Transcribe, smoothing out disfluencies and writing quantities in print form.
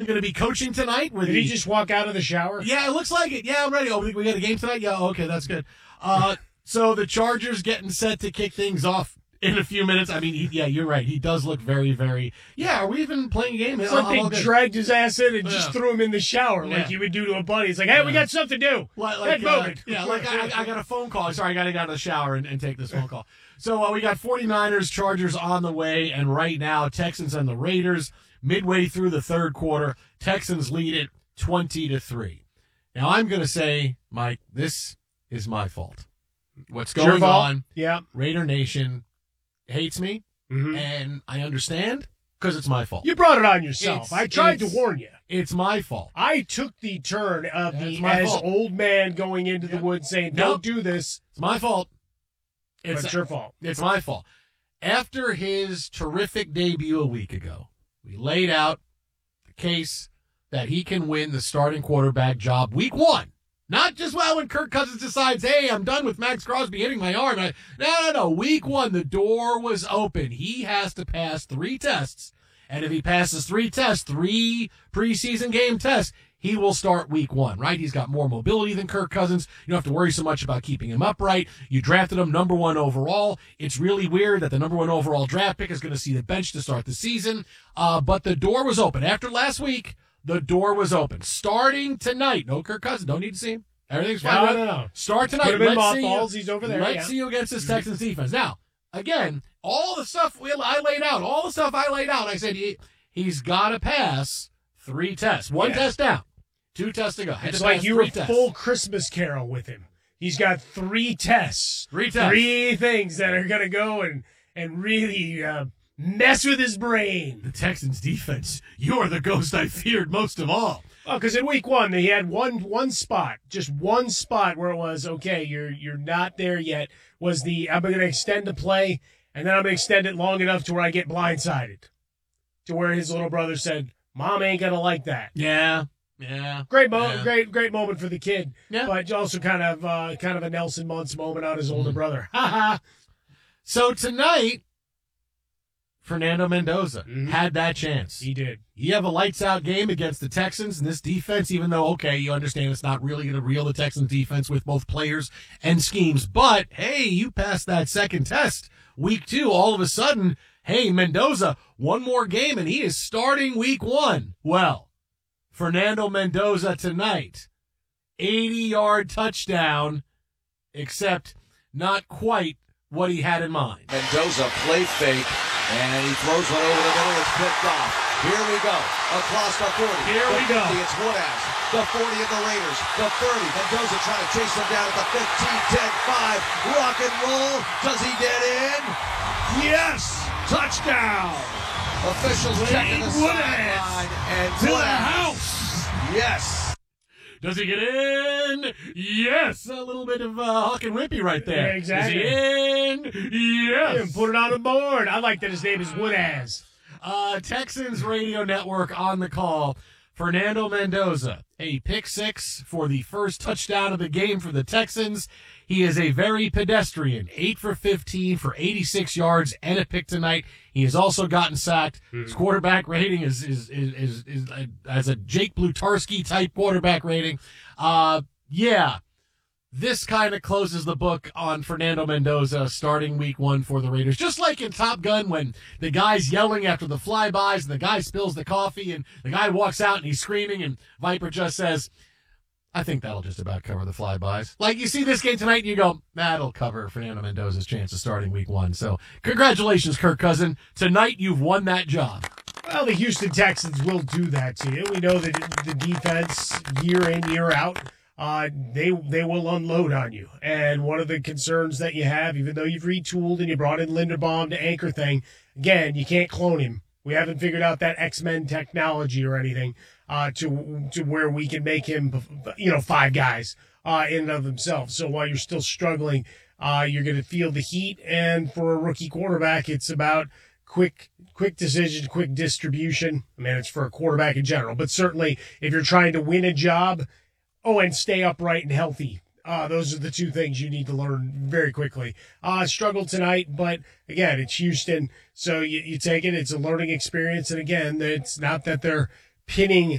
going to be coaching tonight. Did he just walk out of the shower? Yeah, it looks like it. Yeah, I'm ready. Oh, we got a game tonight? Yeah, okay, that's good. So the Chargers getting set to kick things off in a few minutes. I mean, yeah, you're right. He does look very, very... Yeah, are we even playing a game? It's like they dragged his ass in and just threw him in the shower like you would do to a buddy. It's like, hey, we got something to do. Get moving. Yeah, like I got a phone call. Sorry, I got to get out of the shower and take this phone call. So we got 49ers, Chargers on the way, and right now, Texans and the Raiders, midway through the third quarter, Texans lead it 20-3. Now, I'm going to say, Mike, this is my fault. What's going on? Yeah. Raider Nation hates me, and I understand because it's my fault. You brought it on yourself. I tried to warn you. It's my fault. I took the turn of old man going into the woods saying, don't do this. It's my fault. It's your fault. It's my fault. After his terrific debut a week ago, we laid out the case that he can win the starting quarterback job week one. Not just when Kirk Cousins decides, hey, I'm done with Max Crosby hitting my arm. No. Week one, the door was open. He has to pass 3 tests. And if he passes 3 tests, 3 preseason game tests, he will start week one, right? He's got more mobility than Kirk Cousins. You don't have to worry so much about keeping him upright. You drafted him number 1 overall. It's really weird that the number 1 overall draft pick is going to see the bench to start the season. But the door was open. After last week, the door was open. Starting tonight. No Kirk Cousins. Don't need to see him. Everything's fine. No. Start tonight. Put him in mothballs. He's over there. Let's see you against this Texans defense. Now, again, all the stuff I laid out, I said he's got to pass 3 tests. 1 test down. 2 tests to go. It's like you were full Christmas Carol with him. He's got 3 tests. 3 tests. 3 things that are going to go and really mess with his brain. The Texans defense, you're the ghost I feared most of all. Oh, because in week 1, he had one spot, just one spot where it was, okay, you're not there yet, was I'm going to extend the play, and then I'm going to extend it long enough to where I get blindsided. To where his little brother said, Mom ain't going to like that. Yeah. Great moment for the kid. Yeah. But also kind of a Nelson Muntz moment on his older brother. So tonight, Fernando Mendoza had that chance. He did. You have a lights-out game against the Texans, and this defense, even though, okay, you understand it's not really going to reel the Texans defense with both players and schemes, but, hey, you passed that second test. Week 2, all of a sudden, hey, Mendoza, 1 more game, and he is starting week 1. Well, Fernando Mendoza tonight, 80-yard touchdown, except not quite what he had in mind. Mendoza play fake, and he throws one over the middle. It's picked off. Here we go. Across the 40. Here we go. It's Woodhouse. The 40 of the Raiders. The 30. Mendoza trying to chase him down at the 15, 10, 5. Rock and roll. Does he get in? Yes! Touchdown! Officials checking the sideline. And to the house! Yes! Does he get in? Yes. A little bit of Huck and Whippy right there. Yeah, exactly. Is he in? Yes. Put it on the board. I like that his name is Woodaz. Texans Radio Network on the call. Fernando Mendoza, a pick 6 for the first touchdown of the game for the Texans. He is a very pedestrian, 8 for 15 for 86 yards and a pick tonight. He has also gotten sacked. His quarterback rating is as a Jake Blutarski type quarterback rating. This kind of closes the book on Fernando Mendoza starting week 1 for the Raiders. Just like in Top Gun when the guy's yelling after the flybys and the guy spills the coffee and the guy walks out and he's screaming and Viper just says, I think that'll just about cover the flybys. Like you see this game tonight and you go, that'll cover Fernando Mendoza's chance of starting week 1. So congratulations, Kirk Cousins. Tonight you've won that job. Well, the Houston Texans will do that to you. We know that the defense, year in, year out, they will unload on you. And one of the concerns that you have, even though you've retooled and you brought in Linderbaum to anchor thing, again, you can't clone him. We haven't figured out that X-Men technology or anything to where we can make him, 5 guys in and of themselves. So while you're still struggling, you're going to feel the heat. And for a rookie quarterback, it's about quick decision, quick distribution. I mean, it's for a quarterback in general, but certainly if you're trying to win a job, and stay upright and healthy. Those are the 2 things you need to learn very quickly. Struggled tonight, but again, it's Houston, so you take it. It's a learning experience, and again, it's not that they're pinning